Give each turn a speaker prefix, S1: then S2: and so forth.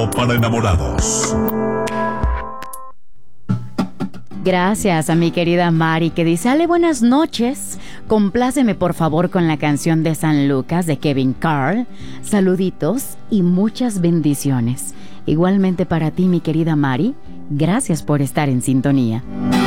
S1: Para enamorados.
S2: Gracias a mi querida Mari que dice: Ale, buenas noches. Compláceme por favor con la canción de San Lucas de Kevin Carl. Saluditos y muchas bendiciones. Igualmente para ti, mi querida Mari. Gracias por estar en sintonía.